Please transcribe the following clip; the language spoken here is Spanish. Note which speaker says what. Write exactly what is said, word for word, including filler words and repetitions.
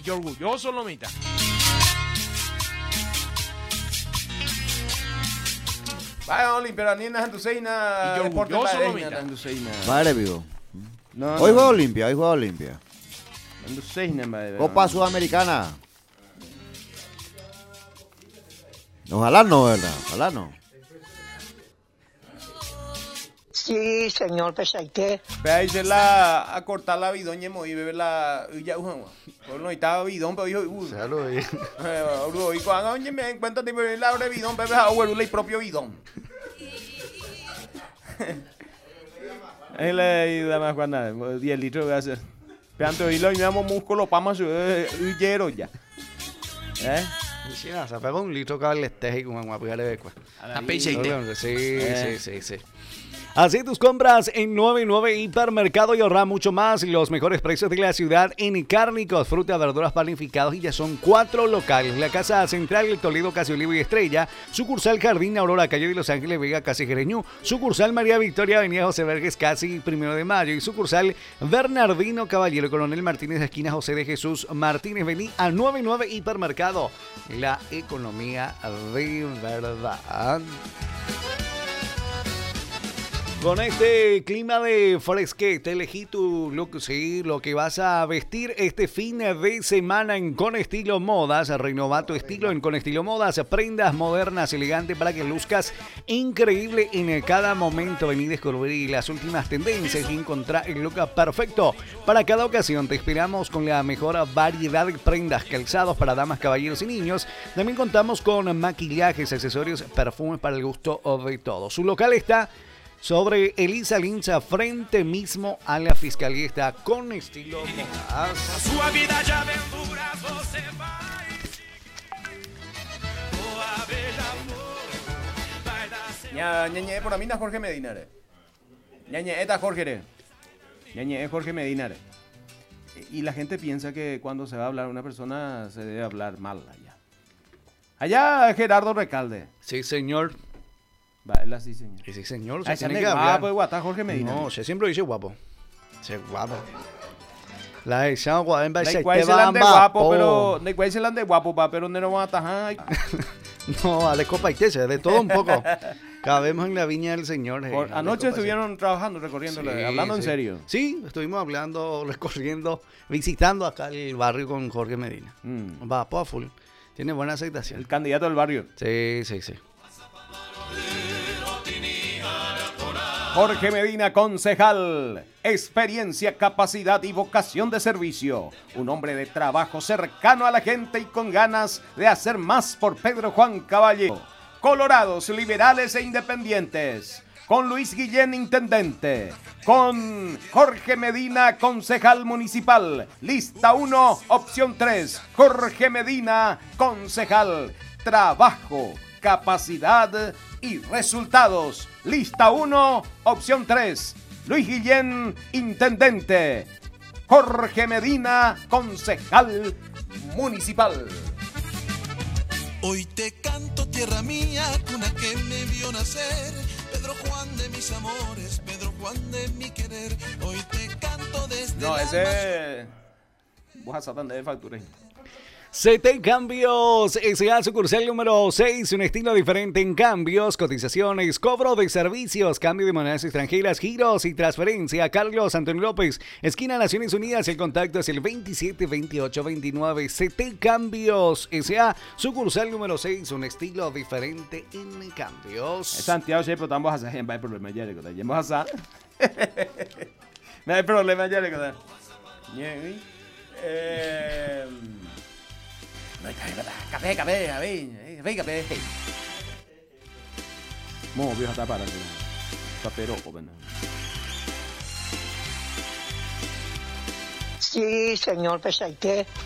Speaker 1: Y yo orgulloso, Lomita.
Speaker 2: Vaya, Olimpia, ni en tu seina.
Speaker 1: Y yo orgulloso, Lomita.
Speaker 3: Vale, vivo.
Speaker 2: No,
Speaker 3: Hoy
Speaker 2: no.
Speaker 3: juega Olimpia, hoy juega Olimpia.
Speaker 2: En tu seina, madre.
Speaker 3: Copa Sudamericana. Ojalá no, ¿verdad? Ojalá no.
Speaker 4: Sí, señor Pesaite.
Speaker 2: Pero ahí se la a cortar la bidoña y beber la ya ujan. Por no estaba bidón, pero dijo, uy.
Speaker 5: Claro, eh.
Speaker 2: Y cuando me encuentro tipo el abre bidón, pero a huevo el propio bidón. Ahí le da más cuando diez litros de hacer. Peanto y lo llamamos músculo para más huyero ya. ¿Eh?
Speaker 5: Sí, no, se pega un litro cada lesteje y con agua pegarle de cuá.
Speaker 1: Tapé y seite.
Speaker 5: Sí,
Speaker 2: Eh.
Speaker 5: sí, sí, sí. Así tus compras en noventa y nueve Hipermercado y ahorra mucho más. Los mejores precios de la ciudad en cárnicos, frutas, verduras, panificados y ya son cuatro locales. La Casa Central, el Toledo, Casi Olivo y Estrella. Sucursal Jardín Aurora, calle de Los Ángeles, Vega, Casi Jereñú. Sucursal María Victoria, Avenida José Verges, Casi Primero de Mayo. Y sucursal Bernardino Caballero, Coronel Martínez, esquina José de Jesús Martínez. Vení a noventa y nueve Hipermercado. La economía de verdad. Con este clima de fresquete, elegí tu look, sí, lo que vas a vestir este fin de semana en Con Estilo Modas. Renova tu estilo en Con Estilo Modas. Prendas modernas, elegantes para que luzcas increíble en cada momento. Vení a descubrir las últimas tendencias y encontrar el look perfecto para cada ocasión. Te esperamos con la mejor variedad de prendas, calzados para damas, caballeros y niños. También contamos con maquillajes, accesorios, perfumes para el gusto de todos. Su local está sobre Elisa Linza, frente mismo a la fiscalía. Está Con Estilo Modas.
Speaker 2: Ña, ñañe, por mí no Jorge Medina. Ñañe, esta Jorge. Ñañe, Jorge Medina. Y la gente piensa que cuando se va a hablar una persona se debe hablar mal allá. Allá Gerardo Recalde.
Speaker 5: Sí, señor.
Speaker 2: Va, él así, señor.
Speaker 5: Sí, señor.
Speaker 2: Ahí
Speaker 5: Se tiene
Speaker 2: se
Speaker 5: que
Speaker 2: guapo,
Speaker 5: hablar.
Speaker 2: pues, guata Jorge Medina.
Speaker 5: No, se siempre dice guapo. Se guapo. La esa guapo,
Speaker 2: De
Speaker 5: se
Speaker 2: cuál
Speaker 5: te
Speaker 2: se la
Speaker 5: va
Speaker 2: ande guapo, pero de cuál se la ande guapo, pa, pero no lo van a atajar.
Speaker 5: No, vale, copa y techa, de todo un poco. Cabemos en la viña del Señor.
Speaker 2: Por-
Speaker 5: eh,
Speaker 2: anoche
Speaker 5: copa,
Speaker 2: estuvieron trabajando, recorriendo,
Speaker 5: sí,
Speaker 2: hablando en
Speaker 5: sí.
Speaker 2: serio.
Speaker 5: Sí, estuvimos hablando, recorriendo, visitando acá el barrio con Jorge Medina.
Speaker 2: Mm.
Speaker 5: Va, pues, full. Tiene buena
Speaker 2: El
Speaker 5: aceptación.
Speaker 2: candidato del barrio.
Speaker 5: Sí, sí, sí.
Speaker 2: Jorge Medina, concejal. Experiencia, capacidad y vocación de servicio. Un hombre de trabajo cercano a la gente y con ganas de hacer más por Pedro Juan Caballero. Colorados, liberales e independientes. Con Luis Guillén, intendente. Con Jorge Medina, concejal municipal. Lista uno, opción tres. Jorge Medina, concejal. Trabajo, capacidad y resultados. Lista uno, opción tres. Luis Guillén, intendente. Jorge Medina, concejal municipal.
Speaker 6: Hoy te canto, tierra mía, cuna que me vio nacer. Pedro Juan de mis amores, Pedro Juan de mi querer. Hoy te canto desde
Speaker 2: No,
Speaker 6: el
Speaker 2: ese... Vos a Satán de factura.
Speaker 5: C T Cambios, S A sucursal número seis, un estilo diferente en cambios, cotizaciones, cobro de servicios, cambio de monedas extranjeras, giros y transferencia. Carlos Antonio López, esquina Naciones Unidas, el contacto es el veintisiete veintiocho veintinueve. C T Cambios, S A sucursal número seis, un estilo diferente en cambios.
Speaker 2: Santiago siempre estamos a hacer, no hay problema ya, le conté. Vamos a hacer. No hay problema ya, le conté. Eh... Café, café, café, café, café. Mo, viejo, está para. Tapero, joven.
Speaker 4: Sí, señor Pesaite.